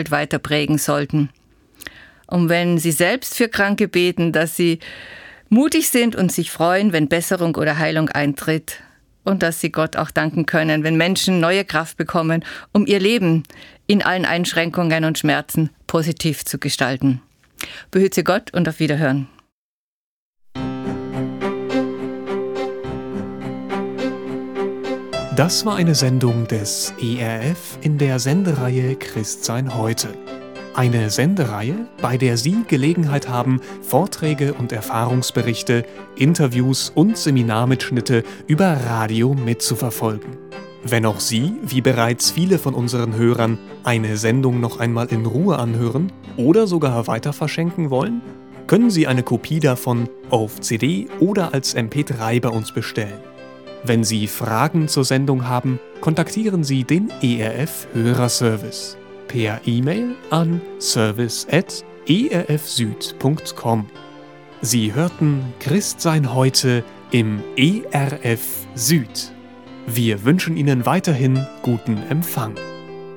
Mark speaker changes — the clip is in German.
Speaker 1: Umfeld weiter prägen sollten. Und wenn Sie selbst für Kranke beten, dass Sie mutig sind und sich freuen, wenn Besserung oder Heilung eintritt. Und dass Sie Gott auch danken können, wenn Menschen neue Kraft bekommen, um ihr Leben in allen Einschränkungen und Schmerzen positiv zu gestalten. Behüte Gott und auf Wiederhören.
Speaker 2: Das war eine Sendung des ERF in der Sendereihe Christsein heute. Eine Sendereihe, bei der Sie Gelegenheit haben, Vorträge und Erfahrungsberichte, Interviews und Seminarmitschnitte über Radio mitzuverfolgen. Wenn auch Sie, wie bereits viele von unseren Hörern, eine Sendung noch einmal in Ruhe anhören oder sogar weiter verschenken wollen, können Sie eine Kopie davon auf CD oder als MP3 bei uns bestellen. Wenn Sie Fragen zur Sendung haben, kontaktieren Sie den ERF Hörerservice per E-Mail an service@erfsüd.com. Sie hörten Christsein heute im ERF Süd. Wir wünschen Ihnen weiterhin guten Empfang.